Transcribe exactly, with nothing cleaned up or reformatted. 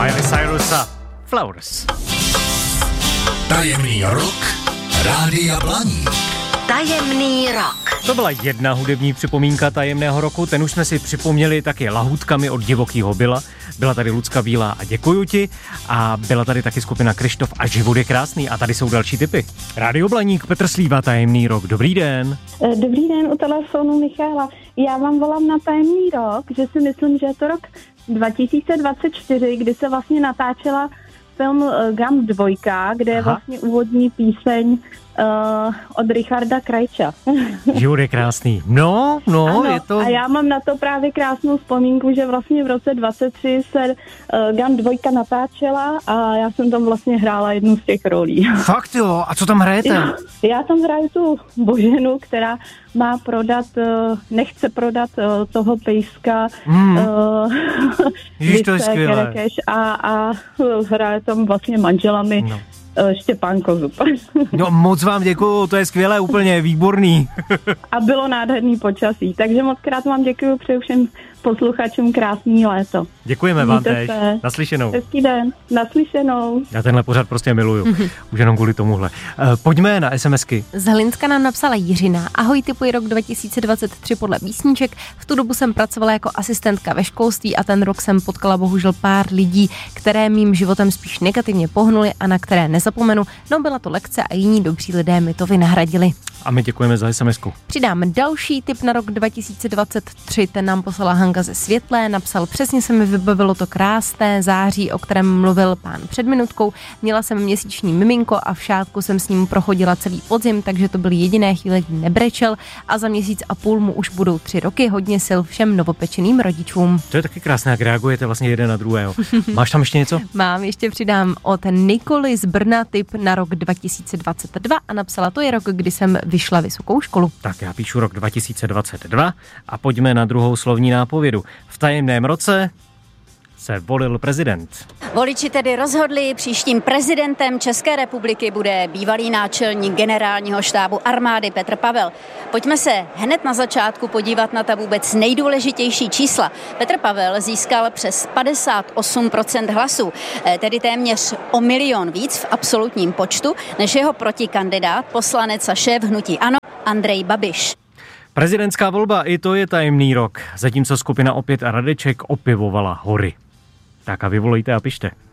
Miley Cyrus a Flowers. Tajemný rok Rádia Blaník. Tajemný rok. To byla jedna hudební připomínka tajemného roku, ten už jsme si připomněli taky lahůdkami od Divokýho Byla. Byla tady Lucka Bílá a Děkuju ti a byla tady taky skupina Kryštof a Život je krásný a tady jsou další tipy. Rádio Blaník, Petr Slíva, tajemný rok. Dobrý den. Dobrý den, u telefonu Michála. Já vám volám na tajemný rok, že si myslím, že je to rok dva tisíce dvacet čtyři, kdy se vlastně natáčela film Gant dva, kde je Aha. vlastně úvodní píseň uh, od Richarda Krajča. Život je krásný. No, no, ano, je to... A já mám na to právě krásnou vzpomínku, že vlastně v roce dvacet tři se uh, Gant dva natáčela a já jsem tam vlastně hrála jednu z těch rolí. Fakt jo, a co tam hrajete? Já, já tam hraju tu Boženu, která má prodat, uh, nechce prodat uh, toho pejska Hmm. uh, Ježiš, to je Vice skvělé. Kerekeš a, a hraje tam vlastně manželami No. uh, Štěpán Kozub. No moc vám děkuju, to je skvělé, úplně výborný. A bylo nádherný počasí, takže moc krát vám děkuju, přeju všem posluchačům krásný léto. Děkujeme vám Mějte též. se. Naslyšenou. Hezký den, naslyšenou. Já tenhle pořad prostě miluju, už jenom kvůli tomuhle. Uh, pojďme na SMSky. Z Hlinska nám napsala Jiřina. Ahoj, typuji rok dva tisíce dvacet tři podle písniček. V tu dobu jsem pracovala jako asistentka ve školství a ten rok jsem potkala bohužel pár lidí, které mým životem spíš negativně pohnuly a na které nezapomenu. No byla to lekce a jiní dobří lidé mi to vynahradili. A my děkujeme za SMSku. Přidám další tip na rok dva tisíce dvacet tři, ten nám poslala Hanka ze Světlé, napsal, přesně se mi vybavilo to krásné září, o kterém mluvil pán před minutkou. Měla jsem měsíční miminko a v šátku jsem s ním prochodila celý podzim, takže to byly jediné chvíle, kdy nebrečel a za měsíc a půl mu už budou tři roky, hodně sil všem novopečeným rodičům. To je taky krásné, jak reagujete vlastně jeden na druhého. Máš tam ještě něco? Mám, ještě přidám od Nikoly z Brna tip na rok dva tisíce dvacet dva a napsala, to je rok, kdy jsem vyšla vysokou školu. Tak já píšu rok dva tisíce dvacet dva a pojďme na druhou slovní nápovědu. V tajemném roce se volil prezident. Voliči tedy rozhodli, příštím prezidentem České republiky bude bývalý náčelník generálního štábu armády Petr Pavel. Pojďme se hned na začátku podívat na ta vůbec nejdůležitější čísla. Petr Pavel získal přes padesát osm procent hlasů, tedy téměř o milion víc v absolutním počtu, než jeho protikandidát, poslanec a šéf hnutí ANO Andrej Babiš. Prezidentská volba, i to je tajemný rok, zatímco skupina Opět a Radeček opěvovala hory. Tak a vy volejte a pište.